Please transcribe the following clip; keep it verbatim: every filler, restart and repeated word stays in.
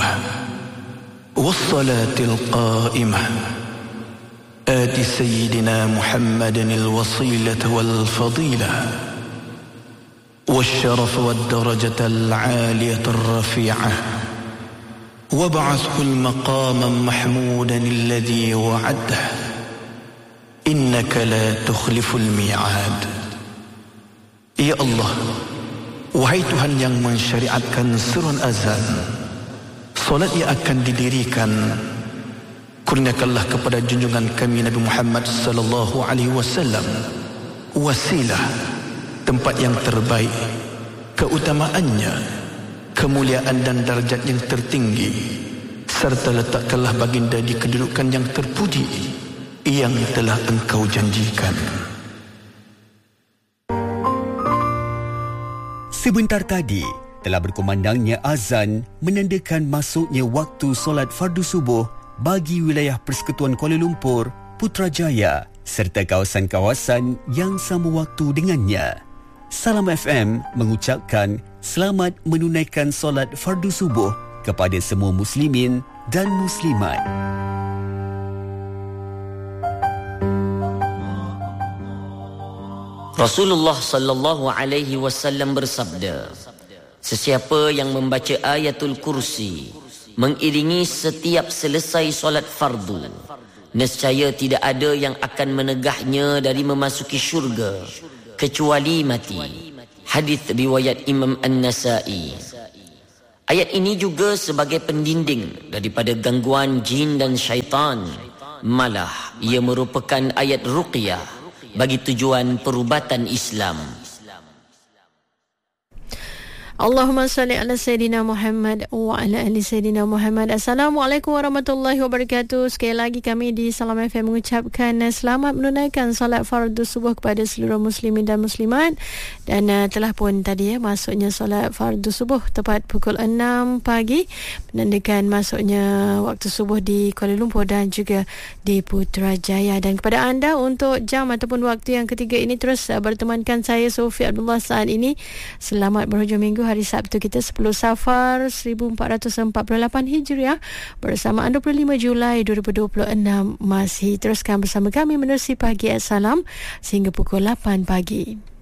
والصلاة القائمة آت سيدنا محمد الوصيلة والفضيلة والشرف والدرجة العالية الرفيعة وابعثه المقام محمودا الذي وعده إنك لا تخلف الميعاد. Ya Allah, wahai Tuhan yang mensyariatkan seruan azan, solat yang akan didirikan, kurniakanlah kepada junjungan kami Nabi Muhammad sallallahu alaihi wasallam wasilah, tempat yang terbaik, keutamaannya, kemuliaan dan darjat yang tertinggi, serta letakkanlah baginda di kedudukan yang terpuji yang telah engkau janjikan. Sebentar tadi telah berkumandangnya azan menandakan masuknya waktu solat fardu subuh bagi wilayah Persekutuan Kuala Lumpur, Putrajaya serta kawasan-kawasan yang sama waktu dengannya. Salam F M mengucapkan selamat menunaikan solat fardu subuh kepada semua muslimin dan muslimat. Rasulullah sallallahu alaihi wasallam bersabda, sesiapa yang membaca ayatul kursi mengiringi setiap selesai solat fardu, nescaya tidak ada yang akan menegahnya dari memasuki syurga kecuali mati. Hadis riwayat Imam An-Nasa'i. Ayat ini juga sebagai pendinding daripada gangguan jin dan syaitan. Malah ia merupakan ayat ruqyah bagi tujuan perubatan Islam. Allahumma salli ala Sayyidina Muhammad wa ala ali Sayyidina Muhammad. Assalamualaikum warahmatullahi wabarakatuh. Sekali lagi kami di Salam F M mengucapkan selamat menunaikan solat fardu subuh kepada seluruh muslimin dan muslimat. Dan uh, telah pun tadi ya masuknya solat fardu subuh tepat pukul enam pagi, menandakan masuknya waktu subuh di Kuala Lumpur dan juga di Putrajaya. Dan kepada anda untuk jam ataupun waktu yang ketiga ini terus uh, bertemankan saya Sofie Abdullah saat ini. Selamat berhujung minggu, hari Sabtu kita sepuluh Safar seribu empat ratus empat puluh lapan Hijriah bersamaan dua puluh lima Julai dua ribu dua puluh enam. Masih teruskan bersama kami menerusi Pagi at Salam sehingga pukul lapan pagi.